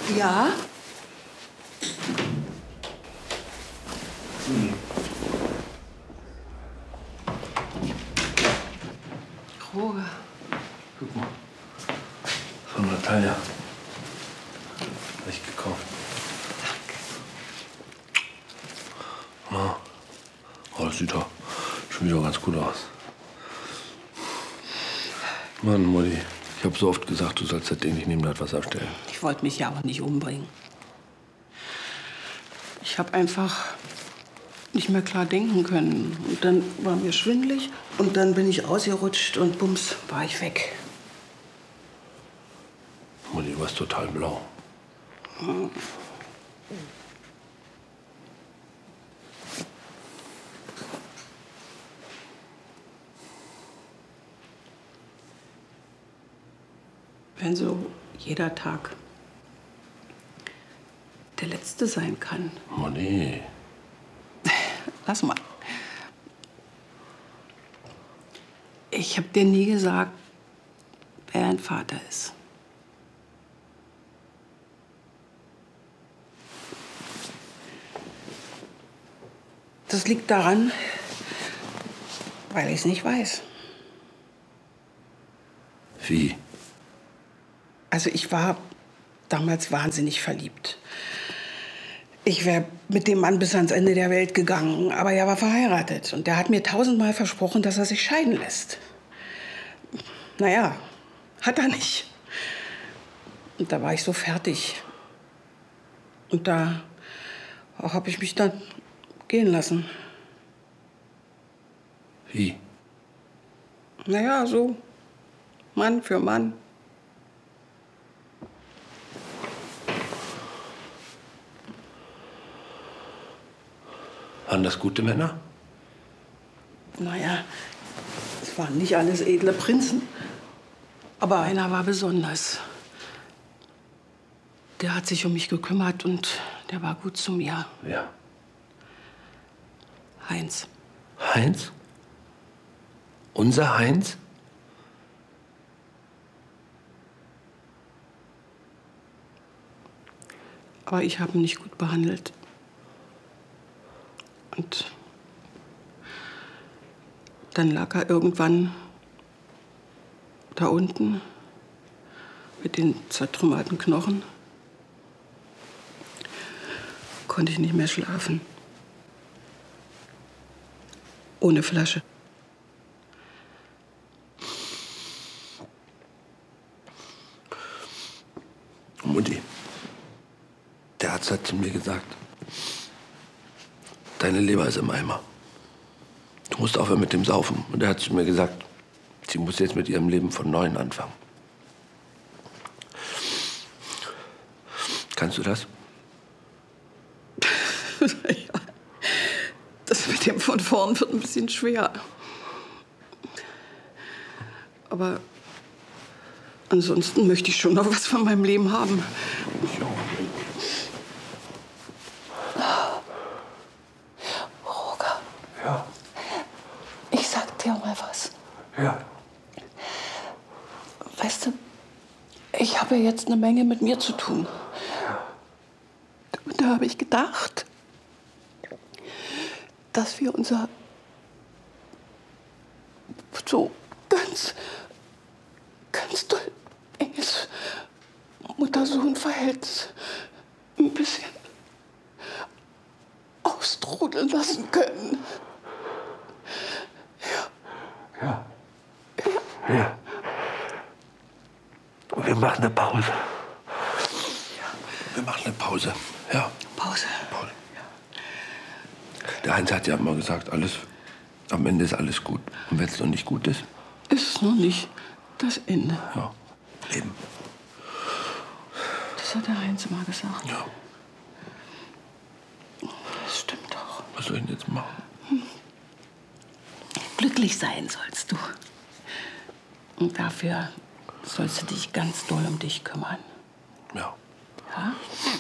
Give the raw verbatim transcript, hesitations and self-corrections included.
Ja? Hm. Roger. Guck mal. Von Natalia. Hab ich gekauft. Danke. Oh, das sieht doch schon wieder ganz gut aus. Mann, Mutti. Ich habe so oft gesagt, du sollst das Ding nicht neben das Wasser stellen. Ich wollte mich ja auch nicht umbringen. Ich habe einfach nicht mehr klar denken können. Und dann war mir schwindelig und dann bin ich ausgerutscht und bums, war ich weg. Mutti, du warst total blau. Hm. Wenn so jeder Tag der letzte sein kann. Mutti. Lass mal. Ich habe dir nie gesagt, wer ein Vater ist. Das liegt daran, weil ich es nicht weiß. Wie? Also ich war damals wahnsinnig verliebt. Ich wäre mit dem Mann bis ans Ende der Welt gegangen, aber er war verheiratet. Und der hat mir tausendmal versprochen, dass er sich scheiden lässt. Naja, hat er nicht. Und da war ich so fertig. Und da habe ich mich dann gehen lassen. Wie? Naja, so Mann für Mann. Waren das gute Männer? Naja, es waren nicht alles edle Prinzen. Aber einer war besonders. Der hat sich um mich gekümmert und der war gut zu mir. Ja. Heinz. Heinz? Unser Heinz? Aber ich habe ihn nicht gut behandelt. Und dann lag er irgendwann da unten mit den zertrümmerten Knochen. Konnte ich nicht mehr schlafen. Ohne Flasche. Mutti, der Arzt hat zu mir gesagt, deine Leber ist im Eimer. Du musst aufhören mit dem Saufen. Und er hat zu mir gesagt, sie muss jetzt mit ihrem Leben von neuem anfangen. Kannst du das? Ja, das mit dem von vorn wird ein bisschen schwer. Aber ansonsten möchte ich schon noch was von meinem Leben haben. Roger. Ja. Ich sag dir mal was. Ja. Weißt du, ich habe ja jetzt eine Menge mit mir zu tun. Und da habe ich gedacht, dass wir unser so ganz, ganz doll enges Mutter-Sohn-Verhältnis ein bisschen austrudeln lassen können. Ja. Ja. Und wir machen eine Pause. Wir machen eine Pause. Ja. Pause. Pause. Der Heinz hat ja immer gesagt, alles, am Ende ist alles gut. Und wenn es noch nicht gut ist? Ist es noch nicht das Ende. Ja. Leben. Das hat der Heinz immer gesagt. Ja. Das stimmt doch. Was soll ich denn jetzt machen? Hm. Glücklich sein sollst du. Und dafür sollst du dich ganz doll um dich kümmern. Ja. Ja?